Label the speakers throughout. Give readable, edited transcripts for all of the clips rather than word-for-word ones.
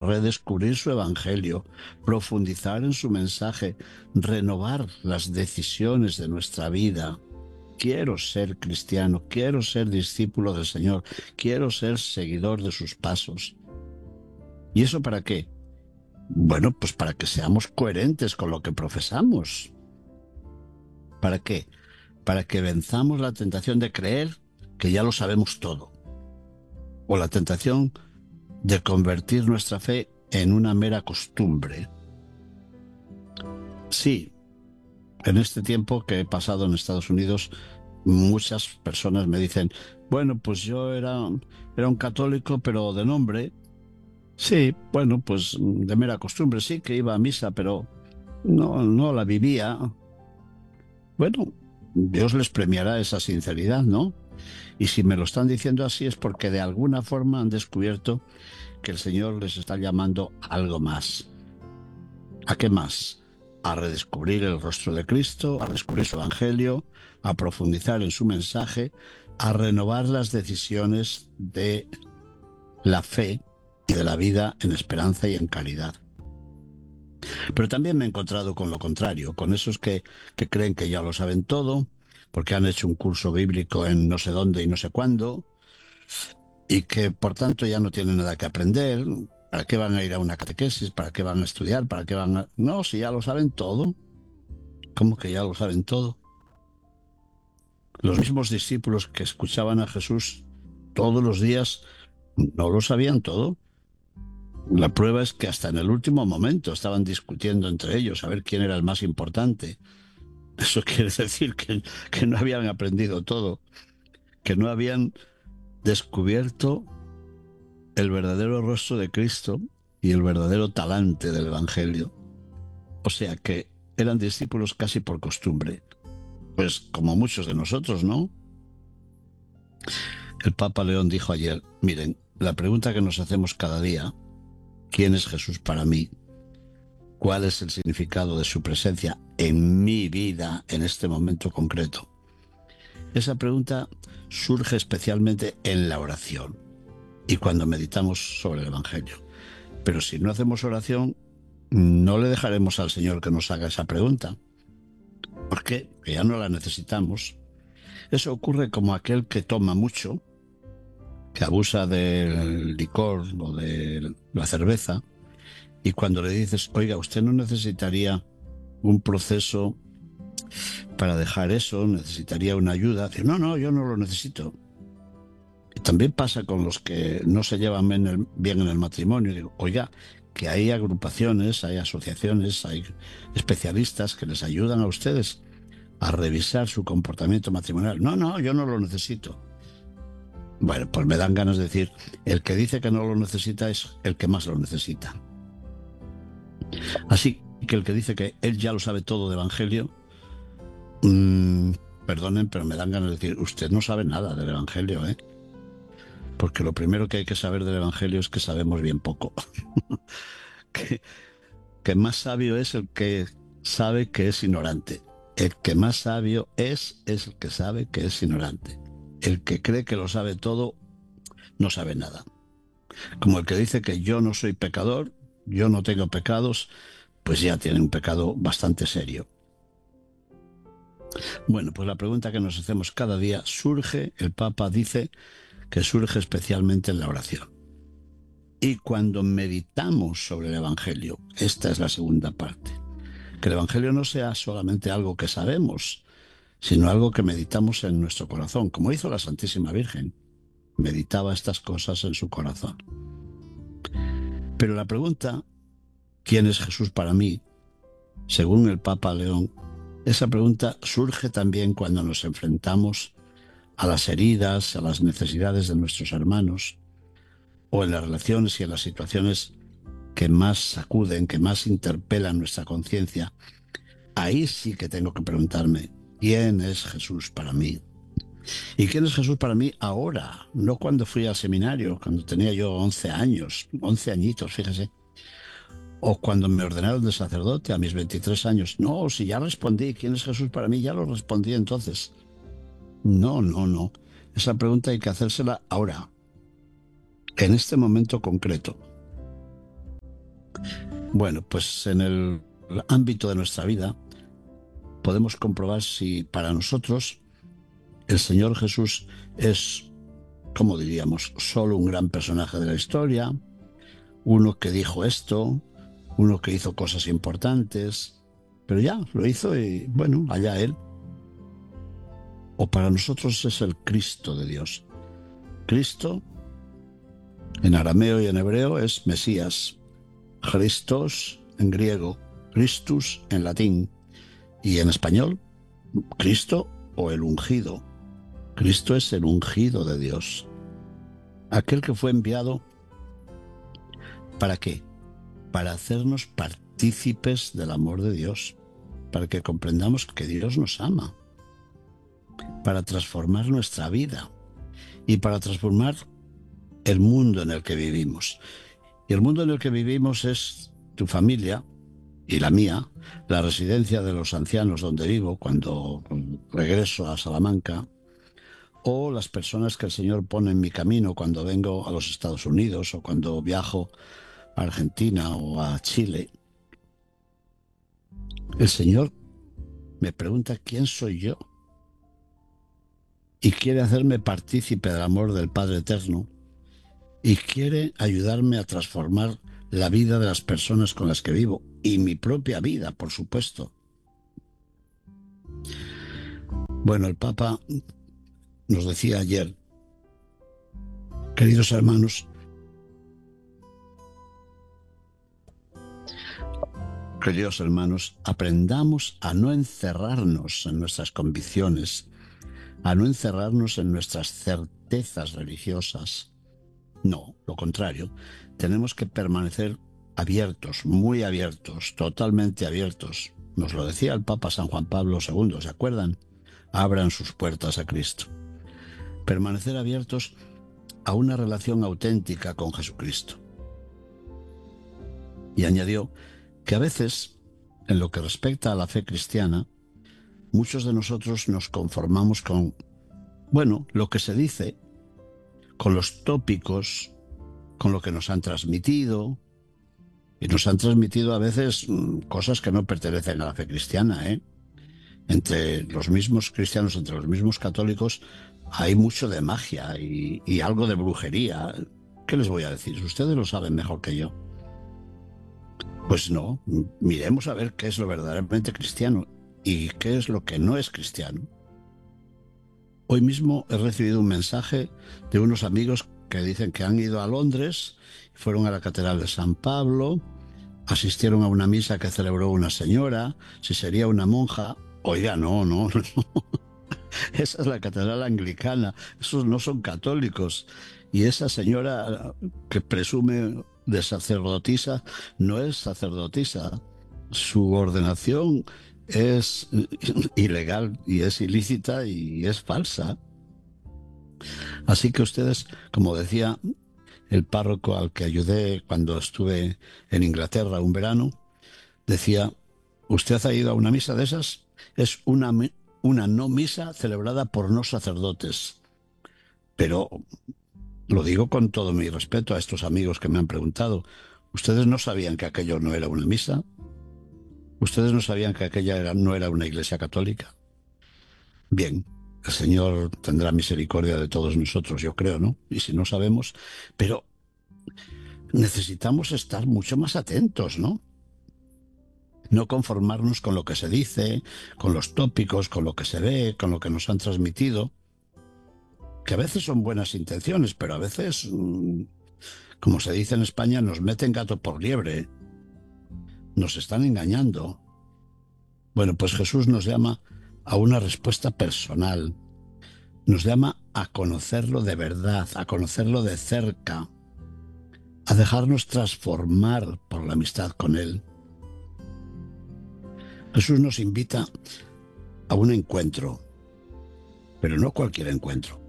Speaker 1: redescubrir su evangelio, profundizar en su mensaje, renovar las decisiones de nuestra vida. Quiero ser cristiano, quiero ser discípulo del Señor, quiero ser seguidor de sus pasos. ¿Y eso para qué? Bueno, pues para que seamos coherentes con lo que profesamos. ¿Para qué? Para que venzamos la tentación de creer que ya lo sabemos todo, o la tentación de convertir nuestra fe en una mera costumbre. Sí, en este tiempo que he pasado en Estados Unidos, muchas personas me dicen, bueno, pues yo era un católico, pero de nombre. Sí, bueno, pues de mera costumbre, sí que iba a misa, pero no la vivía. Bueno, Dios les premiará esa sinceridad, ¿no? Y si me lo están diciendo así es porque de alguna forma han descubierto que el Señor les está llamando a algo más. ¿A qué más? A redescubrir el rostro de Cristo, a redescubrir su Evangelio, a profundizar en su mensaje, a renovar las decisiones de la fe y de la vida en esperanza y en caridad. Pero también me he encontrado con lo contrario, con esos que creen que ya lo saben todo, porque han hecho un curso bíblico en no sé dónde y no sé cuándo, y que por tanto ya no tienen nada que aprender. ¿Para qué van a ir a una catequesis? ¿Para qué van a estudiar? ¿Para qué van a...? No, si ya lo saben todo. ¿Cómo que ya lo saben todo? Los mismos discípulos que escuchaban a Jesús todos los días no lo sabían todo. La prueba es que hasta en el último momento estaban discutiendo entre ellos a ver quién era el más importante. Eso quiere decir que no habían aprendido todo, que no habían descubierto el verdadero rostro de Cristo y el verdadero talante del Evangelio. O sea que eran discípulos casi por costumbre. Pues como muchos de nosotros, ¿no? El Papa León dijo ayer, miren, la pregunta que nos hacemos cada día, ¿quién es Jesús para mí? ¿Cuál es el significado de su presencia en mi vida en este momento concreto? Esa pregunta surge especialmente en la oración y cuando meditamos sobre el Evangelio. Pero si no hacemos oración, no le dejaremos al Señor que nos haga esa pregunta. ¿Por qué? Porque ya no la necesitamos. Eso ocurre como aquel que toma mucho, que abusa del licor o de la cerveza, y cuando le dices, oiga, usted no necesitaría un proceso para dejar eso, necesitaría una ayuda, dice, no, yo no lo necesito. Y también pasa con los que no se llevan bien en el matrimonio. Digo, oiga, que hay agrupaciones, hay asociaciones, hay especialistas que les ayudan a ustedes a revisar su comportamiento matrimonial. No, yo no lo necesito. Bueno, pues me dan ganas de decir, el que dice que no lo necesita es el que más lo necesita. Así que el que dice que él ya lo sabe todo de Evangelio, perdonen, pero me dan ganas de decir, usted no sabe nada del Evangelio, ¿eh? Porque lo primero que hay que saber del Evangelio es que sabemos bien poco. que, que más sabio es el que sabe que es ignorante. El que más sabio es el que sabe que es ignorante. El que cree que lo sabe todo, no sabe nada. Como el que dice que yo no soy pecador, yo no tengo pecados, pues ya tiene un pecado bastante serio. Bueno, pues la pregunta que nos hacemos cada día surge, el Papa dice que surge especialmente en la oración. Y cuando meditamos sobre el Evangelio, esta es la segunda parte, que el Evangelio no sea solamente algo que sabemos, sino algo que meditamos en nuestro corazón, como hizo la Santísima Virgen, meditaba estas cosas en su corazón. Pero la pregunta, ¿quién es Jesús para mí? Según el Papa León, esa pregunta surge también cuando nos enfrentamos a las heridas, a las necesidades de nuestros hermanos, o en las relaciones y en las situaciones que más sacuden, que más interpelan nuestra conciencia. Ahí sí que tengo que preguntarme, ¿quién es Jesús para mí? ¿Y quién es Jesús para mí ahora? No cuando fui al seminario, cuando tenía yo 11 años, 11 añitos, fíjese. O cuando me ordenaron de sacerdote a mis 23 años. No, si ya respondí, ¿quién es Jesús para mí? Ya lo respondí entonces. No. Esa pregunta hay que hacérsela ahora, en este momento concreto. Bueno, pues en el ámbito de nuestra vida podemos comprobar si para nosotros el Señor Jesús es, como diríamos, solo un gran personaje de la historia, uno que dijo esto, uno que hizo cosas importantes, pero ya lo hizo y bueno, allá él. O para nosotros es el Cristo de Dios. Cristo en arameo y en hebreo es Mesías, Christos en griego, Christus en latín y en español Cristo o el ungido. Cristo es el ungido de Dios, aquel que fue enviado. ¿Para qué? Para hacernos partícipes del amor de Dios, para que comprendamos que Dios nos ama, para transformar nuestra vida y para transformar el mundo en el que vivimos. Y el mundo en el que vivimos es tu familia y la mía, la residencia de los ancianos donde vivo cuando regreso a Salamanca, o las personas que el Señor pone en mi camino cuando vengo a los Estados Unidos o cuando viajo a Argentina o a Chile. El Señor me pregunta quién soy yo y quiere hacerme partícipe del amor del Padre Eterno y quiere ayudarme a transformar la vida de las personas con las que vivo y mi propia vida, por supuesto. Bueno, el Papa nos decía ayer, queridos hermanos, aprendamos a no encerrarnos en nuestras convicciones, a no encerrarnos en nuestras certezas religiosas. No, lo contrario, tenemos que permanecer abiertos, muy abiertos, totalmente abiertos. Nos lo decía el Papa San Juan Pablo II, ¿se acuerdan? Abran sus puertas a Cristo. Permanecer abiertos a una relación auténtica con Jesucristo. Y añadió que a veces, en lo que respecta a la fe cristiana, muchos de nosotros nos conformamos con, bueno, lo que se dice, con los tópicos, con lo que nos han transmitido, y nos han transmitido a veces cosas que no pertenecen a la fe cristiana, ¿eh? Entre los mismos cristianos, entre los mismos católicos, hay mucho de magia y algo de brujería. ¿Qué les voy a decir? Ustedes lo saben mejor que yo. Pues no, miremos a ver qué es lo verdaderamente cristiano y qué es lo que no es cristiano. Hoy mismo he recibido un mensaje de unos amigos que dicen que han ido a Londres, fueron a la Catedral de San Pablo, asistieron a una misa que celebró una señora, si sería una monja. Oiga, no, no, no. Esa es la catedral anglicana, esos no son católicos. Y esa señora que presume de sacerdotisa no es sacerdotisa. Su ordenación es ilegal y es ilícita y es falsa. Así que ustedes, como decía el párroco al que ayudé cuando estuve en Inglaterra un verano, decía, ¿usted ha ido a una misa de esas? Es una no misa celebrada por no sacerdotes. Pero lo digo con todo mi respeto a estos amigos que me han preguntado. ¿Ustedes no sabían que aquello no era una misa? ¿Ustedes no sabían que no era una iglesia católica? Bien, el Señor tendrá misericordia de todos nosotros, yo creo, ¿no? Y si no sabemos, pero necesitamos estar mucho más atentos, ¿no? No conformarnos con lo que se dice, con los tópicos, con lo que se ve, con lo que nos han transmitido, que a veces son buenas intenciones, pero a veces, como se dice en España, nos meten gato por liebre, nos están engañando. Bueno, pues Jesús nos llama a una respuesta personal, nos llama a conocerlo de verdad, a conocerlo de cerca, a dejarnos transformar por la amistad con Él. Jesús nos invita a un encuentro, pero no cualquier encuentro.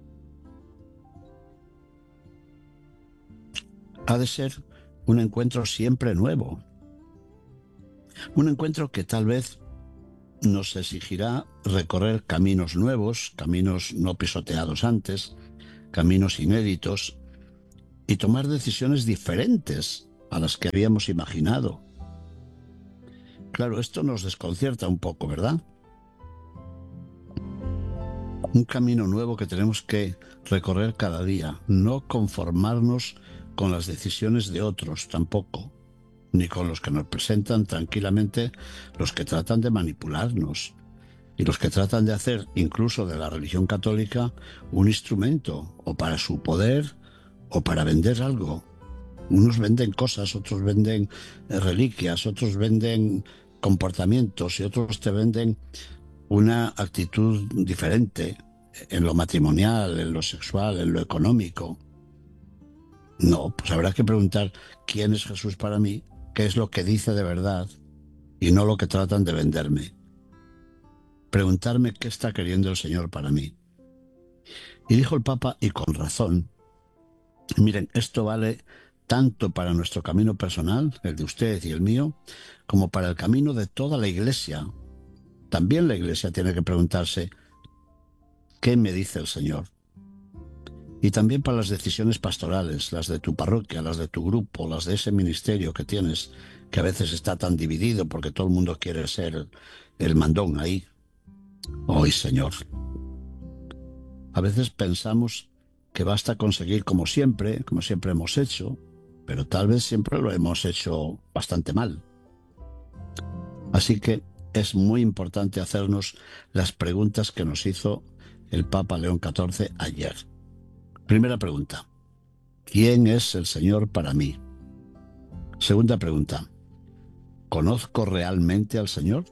Speaker 1: Ha de ser un encuentro siempre nuevo, un encuentro que tal vez nos exigirá recorrer caminos nuevos, caminos no pisoteados antes, caminos inéditos y tomar decisiones diferentes a las que habíamos imaginado. Claro, esto nos desconcierta un poco, ¿verdad? Un camino nuevo que tenemos que recorrer cada día, no conformarnos con las decisiones de otros tampoco, ni con los que nos presentan tranquilamente, los que tratan de manipularnos y los que tratan de hacer incluso de la religión católica un instrumento o para su poder o para vender algo. Unos venden cosas, otros venden reliquias, otros venden comportamientos y otros te venden una actitud diferente en lo matrimonial, en lo sexual, en lo económico. No, pues habrá que preguntar quién es Jesús para mí, qué es lo que dice de verdad y no lo que tratan de venderme. Preguntarme qué está queriendo el Señor para mí. Y dijo el Papa, y con razón, miren, esto vale tanto para nuestro camino personal, el de usted y el mío, como para el camino de toda la Iglesia. También la Iglesia tiene que preguntarse, ¿qué me dice el Señor? Y también para las decisiones pastorales, las de tu parroquia, las de tu grupo, las de ese ministerio que tienes, que a veces está tan dividido porque todo el mundo quiere ser el mandón ahí. Hoy, Señor. A veces pensamos que basta conseguir como siempre hemos hecho, pero tal vez siempre lo hemos hecho bastante mal. Así que es muy importante hacernos las preguntas que nos hizo el Papa León XIV ayer. Primera pregunta, ¿quién es el Señor para mí? Segunda pregunta, ¿conozco realmente al Señor?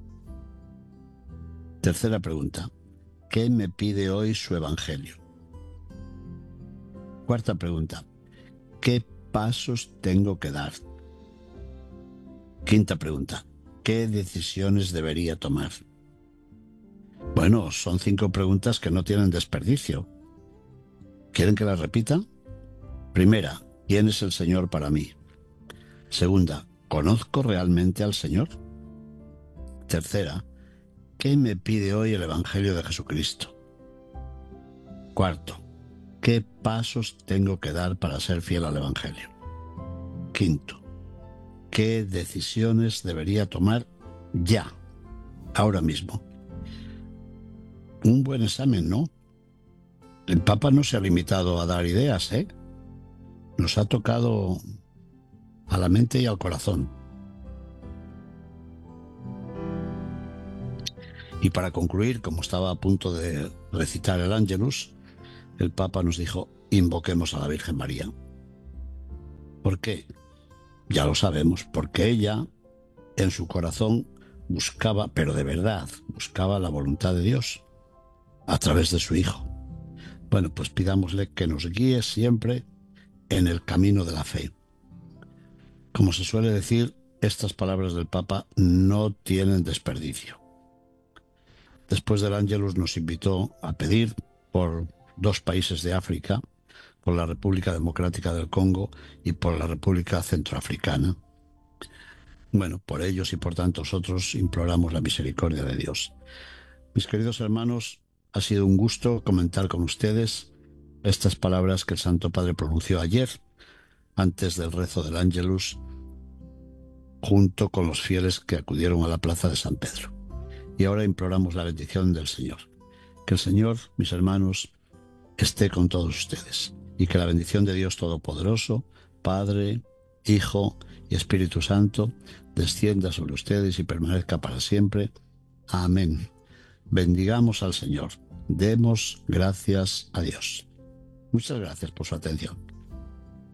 Speaker 1: Tercera pregunta, ¿qué me pide hoy su Evangelio? Cuarta pregunta, ¿qué pasos tengo que dar? Quinta pregunta, ¿qué decisiones debería tomar? Bueno, son 5 preguntas que no tienen desperdicio. ¿Quieren que las repita? Primera, ¿quién es el Señor para mí? Segunda, ¿conozco realmente al Señor? Tercera, ¿qué me pide hoy el Evangelio de Jesucristo? Cuarto, ¿qué pasos tengo que dar para ser fiel al Evangelio? Quinto, ¿qué decisiones debería tomar ya, ahora mismo? Un buen examen, ¿no? El Papa no se ha limitado a dar ideas, ¿eh? Nos ha tocado a la mente y al corazón. Y para concluir, como estaba a punto de recitar el Ángelus, el Papa nos dijo, invoquemos a la Virgen María. ¿Por qué? Ya lo sabemos, porque ella en su corazón buscaba, pero de verdad, buscaba la voluntad de Dios a través de su Hijo. Bueno, pues pidámosle que nos guíe siempre en el camino de la fe. Como se suele decir, estas palabras del Papa no tienen desperdicio. Después del Ángelus nos invitó a pedir por 2 países de África, por la República Democrática del Congo y por la República Centroafricana. Bueno, por ellos y por tantos otros imploramos la misericordia de Dios. Mis queridos hermanos, ha sido un gusto comentar con ustedes estas palabras que el Santo Padre pronunció ayer, antes del rezo del Ángelus, junto con los fieles que acudieron a la plaza de San Pedro. Y ahora imploramos la bendición del Señor. Que el Señor, mis hermanos, esté con todos ustedes y que la bendición de Dios Todopoderoso, Padre, Hijo y Espíritu Santo, descienda sobre ustedes y permanezca para siempre. Amén. Bendigamos al Señor. Demos gracias a Dios. Muchas gracias por su atención.